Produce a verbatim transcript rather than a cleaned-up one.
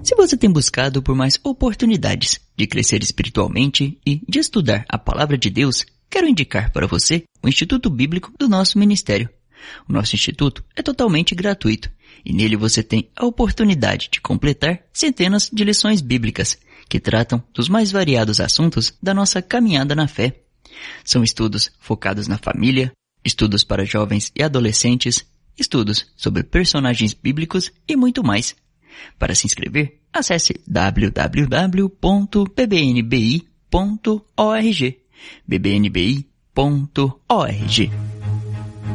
Se você tem buscado por mais oportunidades de crescer espiritualmente e de estudar a Palavra de Deus, quero indicar para você o Instituto Bíblico do nosso ministério. O nosso instituto é totalmente gratuito e nele você tem a oportunidade de completar centenas de lições bíblicas que tratam dos mais variados assuntos da nossa caminhada na fé. São estudos focados na família, estudos para jovens e adolescentes, estudos sobre personagens bíblicos e muito mais. Para se inscrever, acesse w w w ponto p b n b i ponto org, b b n b i ponto org.